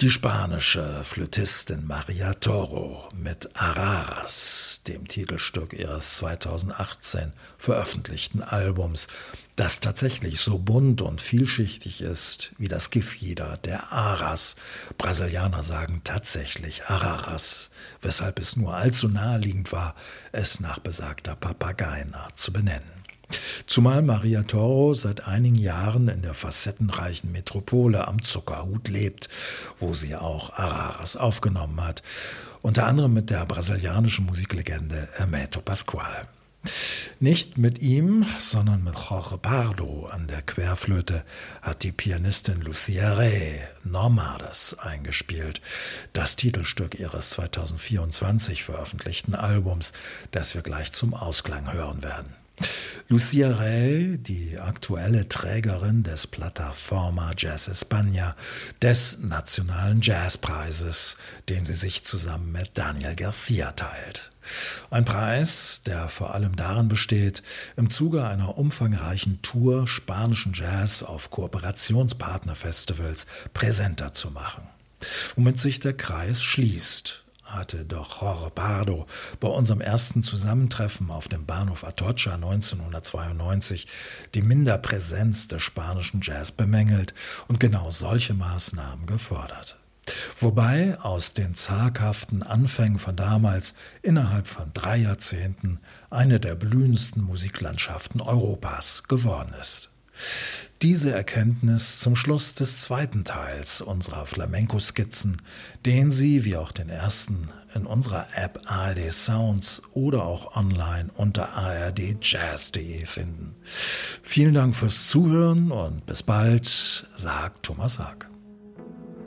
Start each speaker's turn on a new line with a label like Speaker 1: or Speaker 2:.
Speaker 1: Die spanische Flötistin Maria Toro mit Araras, dem Titelstück ihres 2018 veröffentlichten Albums, das tatsächlich so bunt und vielschichtig ist wie das Gefieder der Aras. Brasilianer sagen tatsächlich Araras, weshalb es nur allzu naheliegend war, es nach besagter Papageienart zu benennen. Zumal Maria Toro seit einigen Jahren in der facettenreichen Metropole am Zuckerhut lebt, wo sie auch Araras aufgenommen hat, unter anderem mit der brasilianischen Musiklegende Hermeto Pascoal. Nicht mit ihm, sondern mit Jorge Pardo an der Querflöte hat die Pianistin Lucia Rey Nomades eingespielt, das Titelstück ihres 2024 veröffentlichten Albums, das wir gleich zum Ausklang hören werden. Lucia Rey, die aktuelle Trägerin des Plataforma Jazz España, des nationalen Jazzpreises, den sie sich zusammen mit Daniel Garcia teilt. Ein Preis, der vor allem darin besteht, im Zuge einer umfangreichen Tour spanischen Jazz auf Kooperationspartnerfestivals präsenter zu machen. Womit sich der Kreis schließt, hatte doch Jorge Pardo bei unserem ersten Zusammentreffen auf dem Bahnhof Atocha 1992 die Minderpräsenz des spanischen Jazz bemängelt und genau solche Maßnahmen gefordert. Wobei aus den zaghaften Anfängen von damals innerhalb von 3 Jahrzehnten eine der blühendsten Musiklandschaften Europas geworden ist. Diese Erkenntnis zum Schluss des zweiten Teils unserer Flamenco-Skizzen, den Sie, wie auch den ersten, in unserer App ARD Sounds oder auch online unter ardjazz.de finden. Vielen Dank fürs Zuhören und bis bald, sagt Thomas Haag.